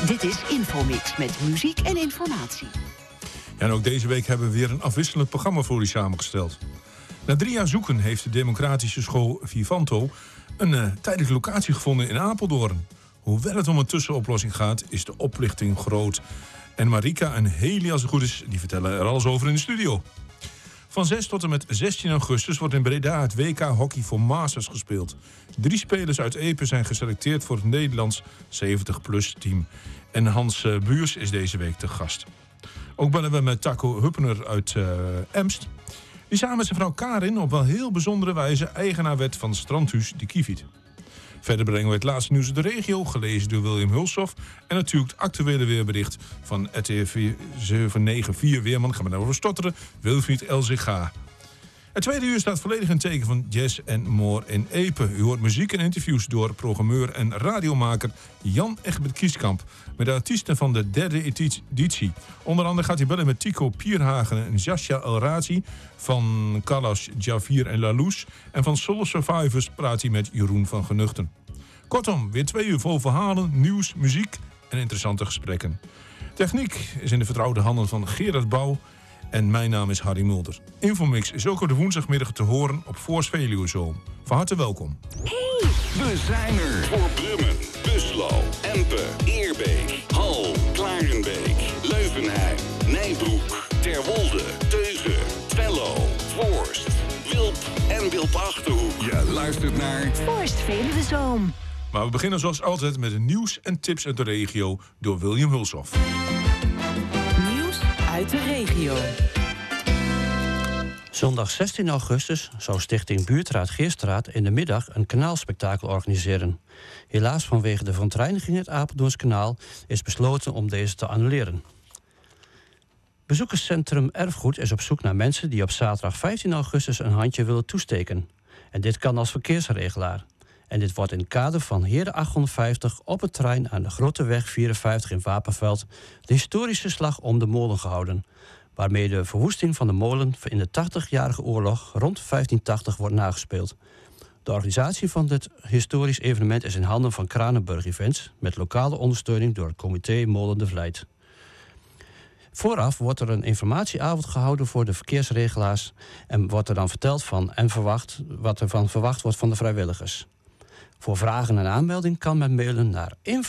Dit is Infomix met muziek en informatie. En ook deze week hebben we weer een afwisselend programma voor u samengesteld. Na 3 jaar zoeken heeft de democratische school Vivanto een tijdelijke locatie gevonden in Apeldoorn. Hoewel het om een tussenoplossing gaat, is de oplichting groot. En Marika en Heli, als het goed is, die vertellen er alles over in de studio. Van 6 tot en met 16 augustus wordt in Breda het WK Hockey voor Masters gespeeld. 3 spelers uit Epe zijn geselecteerd voor het Nederlands 70-plus team. En Hans Buurs is deze week te gast. Ook bellen we met Taco Huppener uit Emst. Die samen met zijn vrouw Karin op wel heel bijzondere wijze eigenaar werd van Strandhuis de Kieviet. Verder brengen we het laatste nieuws uit de regio, gelezen door William Hulshoff. En natuurlijk het actuele weerbericht van RTV 794 weerman, gaan we daarover stotteren, Wilfried Elzega. Het tweede uur staat volledig in teken van jazz en more in Epe. U hoort muziek en interviews door programmeur en radiomaker Jan Egbert Kieskamp met de artiesten van de 3e editie. Onder andere gaat hij bellen met Tico Pierhagen en Jascha El Razi van Carlos Javir en Laloes. En van Soul Survivors praat hij met Jeroen van Genuchten. Kortom, weer 2 uur vol verhalen, nieuws, muziek en interessante gesprekken. Techniek is in de vertrouwde handen van Gerard Bouw. En mijn naam is Harry Mulder. Infomix is ook op de woensdagmiddag te horen op Force Veluwezoom. Van harte welkom. Hey! We zijn er voor Brummen, Buslo, Empe, Eerbeek, Hal, Klarenbeek, Leuvenheim, Nijbroek, Terwolde, Teugen, Twello, Voorst, Wilp en Wilp-Achterhoek. Je luistert naar Force Veluwezoom. Maar we beginnen zoals altijd met de nieuws en tips uit de regio door William Hulshoff. Uit de regio. Zondag 16 augustus zou Stichting Buurtraad Geerstraat in de middag een kanaalspektakel organiseren. Helaas vanwege de verontreiniging het Apeldoorns kanaal is besloten om deze te annuleren. Bezoekerscentrum Erfgoed is op zoek naar mensen die op zaterdag 15 augustus een handje willen toesteken. En dit kan als verkeersregelaar. En dit wordt in het kader van Heren 850 op het terrein aan de Grotteweg 54 in Wapenveld de historische slag om de molen gehouden, waarmee de verwoesting van de molen in de 80-jarige oorlog rond 1580 wordt nagespeeld. De organisatie van dit historisch evenement is in handen van Kranenburg Events met lokale ondersteuning door het comité Molen de Vlijt. Vooraf wordt er een informatieavond gehouden voor de verkeersregelaars en wordt er dan verteld wat er van verwacht wordt van de vrijwilligers. Voor vragen en aanmelding kan men mailen naar